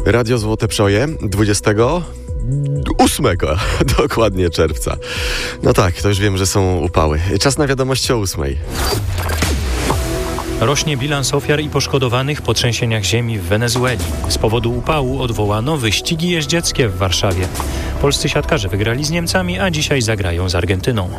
Radio Złote Przeje 28 dokładnie czerwca. No tak, to już wiem, że są upały. Czas na wiadomości o 8. Rośnie bilans ofiar i poszkodowanych po trzęsieniach ziemi w Wenezueli. Z powodu upału odwołano wyścigi jeździeckie w Warszawie. Polscy siatkarze wygrali z Niemcami, a dzisiaj zagrają z Argentyną.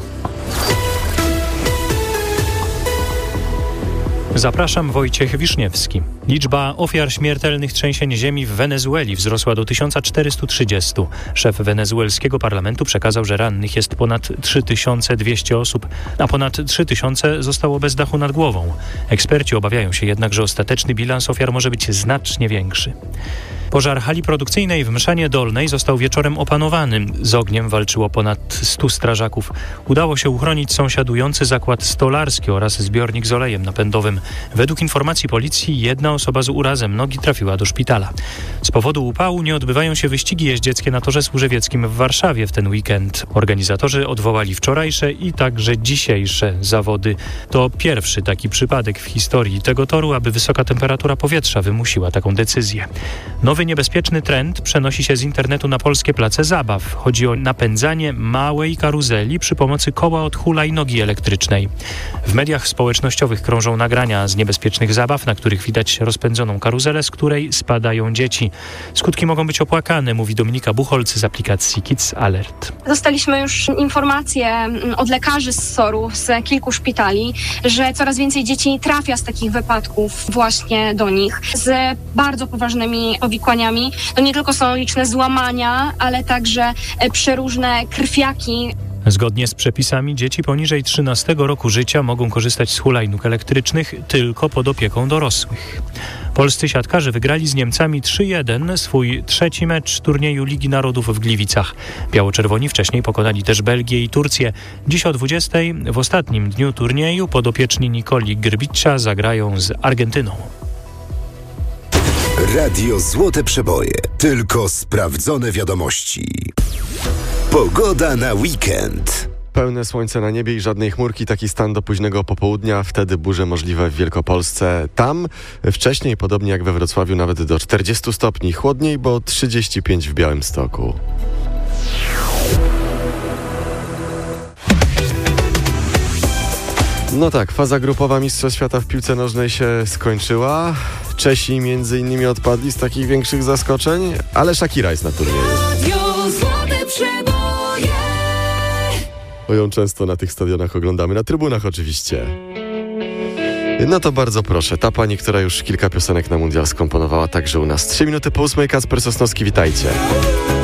Zapraszam, Wojciech Wiszniewski. Liczba ofiar śmiertelnych trzęsień ziemi w Wenezueli wzrosła do 1430. Szef wenezuelskiego parlamentu przekazał, że rannych jest ponad 3200 osób, a ponad 3000 zostało bez dachu nad głową. Eksperci obawiają się jednak, że ostateczny bilans ofiar może być znacznie większy. Pożar hali produkcyjnej w Mszanie Dolnej został wieczorem opanowany. Z ogniem walczyło ponad 100 strażaków. Udało się uchronić sąsiadujący zakład stolarski oraz zbiornik z olejem napędowym. Według informacji policji jedna osoba z urazem nogi trafiła do szpitala. Z powodu upału nie odbywają się wyścigi jeździeckie na torze służewieckim w Warszawie w ten weekend. Organizatorzy odwołali wczorajsze i także dzisiejsze zawody. To pierwszy taki przypadek w historii tego toru, aby wysoka temperatura powietrza wymusiła taką decyzję. Nowy niebezpieczny trend przenosi się z internetu na polskie place zabaw. Chodzi o napędzanie małej karuzeli przy pomocy koła od hulajnogi elektrycznej. W mediach społecznościowych krążą nagrania z niebezpiecznych zabaw, na których widać rozpędzoną karuzelę, z której spadają dzieci. Skutki mogą być opłakane, mówi Dominika Buchholz z aplikacji Kids Alert. Dostaliśmy już informacje od lekarzy z SOR-u, z kilku szpitali, że coraz więcej dzieci trafia z takich wypadków właśnie do nich z bardzo poważnymi powikłaniami. To nie tylko są liczne złamania, ale także przeróżne krwiaki. Zgodnie z przepisami dzieci poniżej 13 roku życia mogą korzystać z hulajnóg elektrycznych tylko pod opieką dorosłych. Polscy siatkarze wygrali z Niemcami 3-1 swój trzeci mecz turnieju Ligi Narodów w Gliwicach. Biało-czerwoni wcześniej pokonali też Belgię i Turcję. Dziś o 20 w ostatnim dniu turnieju podopieczni Nikoli Grbicza zagrają z Argentyną. Radio Złote Przeboje. Tylko sprawdzone wiadomości. Pogoda na weekend. Pełne słońce na niebie i żadnej chmurki, taki stan do późnego popołudnia, wtedy burze możliwe w Wielkopolsce. Tam wcześniej, podobnie jak we Wrocławiu, nawet do 40 stopni. Chłodniej, bo 35 w Białymstoku. No tak, faza grupowa Mistrzostw Świata w piłce nożnej się skończyła. Czesi między innymi odpadli z takich większych zaskoczeń, ale Shakira jest na turnieju. Bo ją często na tych stadionach oglądamy, na trybunach oczywiście. No to bardzo proszę, ta pani, która już kilka piosenek na mundial skomponowała także u nas. 3 minuty po 8, Kacper Sosnowski, witajcie.